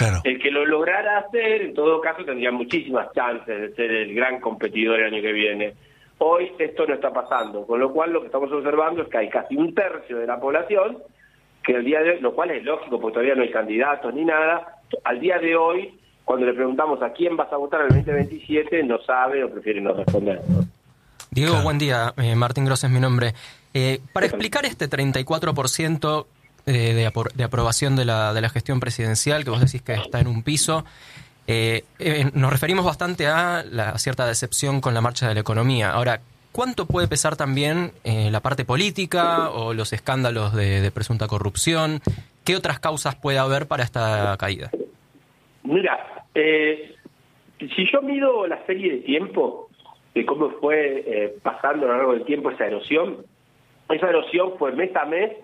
Claro. El que lo lograra hacer, en todo caso, tendría muchísimas chances de ser el gran competidor el año que viene. Hoy esto no está pasando, con lo cual lo que estamos observando es que hay casi un tercio de la población que el día de hoy, lo cual es lógico porque todavía no hay candidatos ni nada, al día de hoy, cuando le preguntamos a quién vas a votar en el 2027, no sabe o prefiere no responder, ¿no? Diego, Claro. buen día. Martín Gross es mi nombre. Para explicar este 34% de aprobación de la gestión presidencial, que vos decís que está en un piso, nos referimos bastante a la cierta decepción con la marcha de la economía. Ahora, ¿cuánto puede pesar también la parte política o los escándalos de presunta corrupción? ¿Qué otras causas puede haber para esta caída? Mira, si yo mido la serie de tiempo de cómo fue pasando a lo largo del tiempo esa erosión fue mes a mes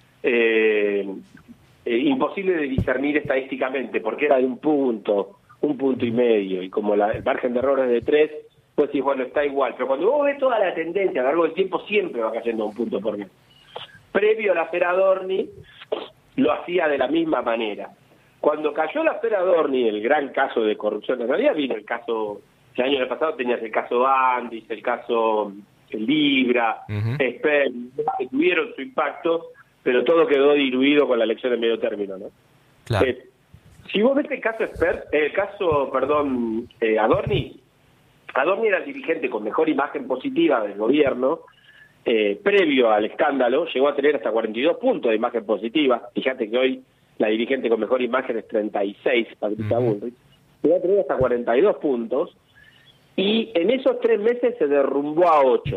imposible de discernir estadísticamente, porque era de un punto y medio, y como el margen de error es de 3, pues sí, bueno, está igual. Pero cuando vos ves toda la tendencia a lo largo del tiempo, siempre va cayendo a un punto por mes. Previo a la afera Adorni, lo hacía de la misma manera. Cuando cayó la afera Adorni, el gran caso de corrupción, en realidad vino el caso, el año pasado tenías el caso Andis, el caso Libra, Spen, que tuvieron su impacto, pero todo quedó diluido con la elección de medio término, ¿no? Claro. Si vos ves el caso Adorni era el dirigente con mejor imagen positiva del gobierno, previo al escándalo, llegó a tener hasta 42 puntos de imagen positiva. Fíjate que hoy la dirigente con mejor imagen es 36, Patricia Bullrich. Llegó a tener hasta 42 puntos, y en esos 3 meses se derrumbó a 8.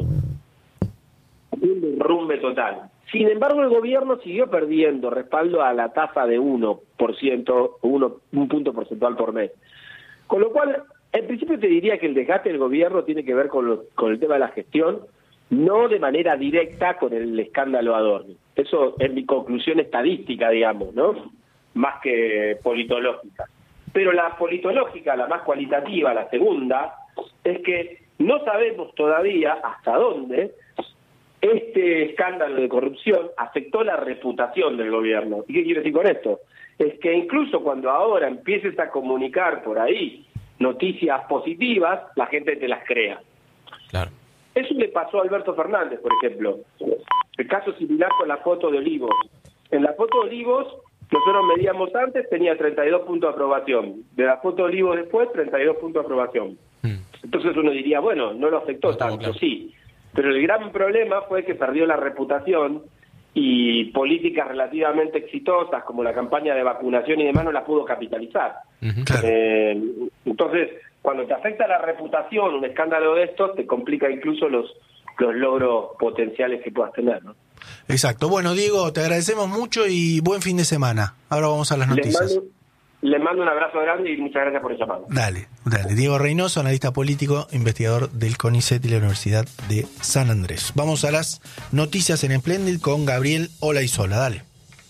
Un derrumbe total. Sin embargo, el gobierno siguió perdiendo respaldo a la tasa de 1%, un punto porcentual por mes. Con lo cual, en principio te diría que el desgaste del gobierno tiene que ver con el tema de la gestión, no de manera directa con el escándalo Adorni. Eso es mi conclusión estadística, digamos, ¿no? Más que politológica. Pero la politológica, la más cualitativa, la segunda, es que no sabemos todavía hasta dónde este escándalo de corrupción afectó la reputación del gobierno. ¿Y qué quiero decir con esto? Es que incluso cuando ahora empieces a comunicar por ahí noticias positivas, la gente te las crea. Claro. Eso le pasó a Alberto Fernández, por ejemplo. El caso similar con la foto de Olivos. En la foto de Olivos, nosotros medíamos antes, tenía 32 puntos de aprobación. De la foto de Olivos después, 32 puntos de aprobación. Entonces uno diría, bueno, no lo afectó tanto, claro. Sí. Pero el gran problema fue que perdió la reputación, y políticas relativamente exitosas como la campaña de vacunación y demás no las pudo capitalizar. Claro. Entonces, cuando te afecta la reputación, un escándalo de estos te complica incluso los logros potenciales que puedas tener, ¿no? Exacto. Bueno, Diego, te agradecemos mucho y buen fin de semana. Ahora vamos a las noticias. Les mando un abrazo grande y muchas gracias por el llamado. Dale. Diego Reynoso, analista político, investigador del CONICET y la Universidad de San Andrés. Vamos a las noticias en Splendid con Gabriel Olaizola. Dale.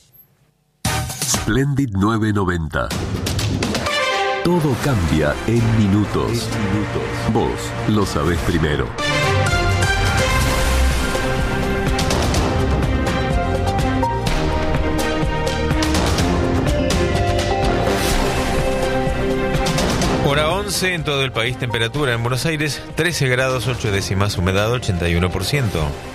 Splendid 990. Todo cambia en minutos. Vos lo sabés primero. Hora 11 en todo el país, temperatura en Buenos Aires 13 grados 8 décimas, humedad 81%.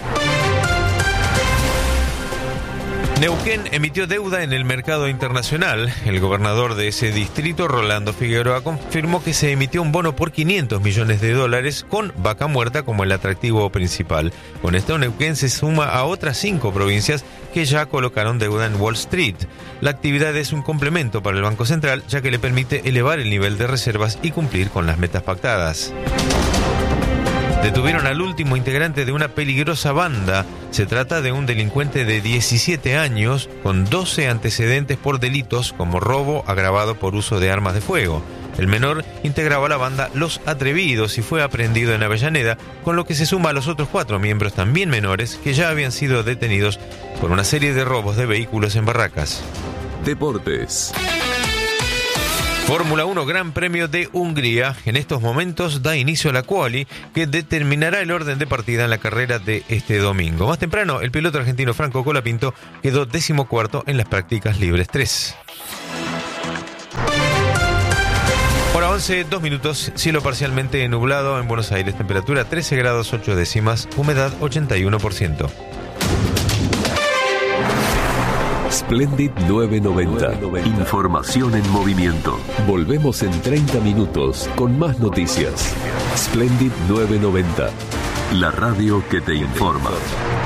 Neuquén emitió deuda en el mercado internacional. El gobernador de ese distrito, Rolando Figueroa, confirmó que se emitió un bono por $500 millones con Vaca Muerta como el atractivo principal. Con esto, Neuquén se suma a otras 5 provincias que ya colocaron deuda en Wall Street. La actividad es un complemento para el Banco Central, ya que le permite elevar el nivel de reservas y cumplir con las metas pactadas. Detuvieron al último integrante de una peligrosa banda. Se trata de un delincuente de 17 años con 12 antecedentes por delitos como robo agravado por uso de armas de fuego. El menor integraba la banda Los Atrevidos y fue aprehendido en Avellaneda, con lo que se suma a los otros 4 miembros también menores que ya habían sido detenidos por una serie de robos de vehículos en Barracas. Deportes. Fórmula 1 Gran Premio de Hungría. En estos momentos da inicio a la quali que determinará el orden de partida en la carrera de este domingo. Más temprano, el piloto argentino Franco Colapinto quedó 14º en las prácticas libres 3. 11:02, cielo parcialmente nublado en Buenos Aires, temperatura 13 grados 8 décimas, humedad 81%. Splendid 990. Información en movimiento. Volvemos en 30 minutos con más noticias. Splendid 990. La radio que te informa.